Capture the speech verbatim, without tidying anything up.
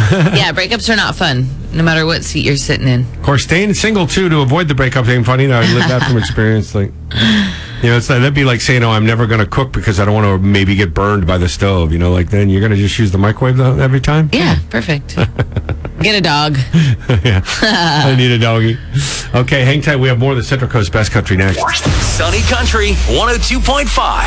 Yeah, breakups are not fun, no matter what seat you're sitting in. Of course, staying single, too, to avoid the breakups ain't funny. Now, I lived that from experience. Like, you know, it's like, that'd be like saying, oh, I'm never going to cook because I don't want to maybe get burned by the stove. You know, like, then you're going to just use the microwave though, every time? Yeah, perfect. Get a dog. Yeah, I need a doggy. Okay, hang tight. We have more of the Central Coast Best Country next. Sunny Country one oh two point five.